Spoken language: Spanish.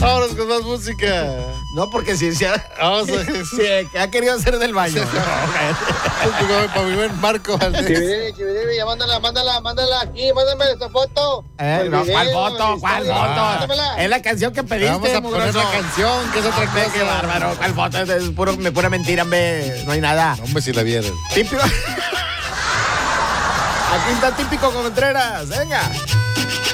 Vámonos con más música. No, porque si Vamos a... sí, ha querido hacer del baño. Para mi buen Marco Valdés. Chividebe, ya mándala aquí, mándame esta foto. No, ¿cuál foto? Mándamela. Es la canción que pediste. Vamos a poner mugroso. la canción, que es otra cosa. Qué bárbaro. ¿Cuál foto? Es pura mentira, hombre. No hay nada. Hombre, si la vieron. Típico. Aquí está Típico Contreras. Venga.